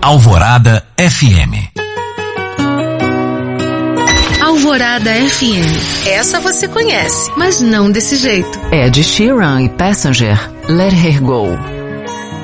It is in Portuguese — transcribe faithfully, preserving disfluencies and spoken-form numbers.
Alvorada F M. Alvorada F M. Essa você conhece, mas não desse jeito. Ed Sheeran e Passenger, Let Her Go.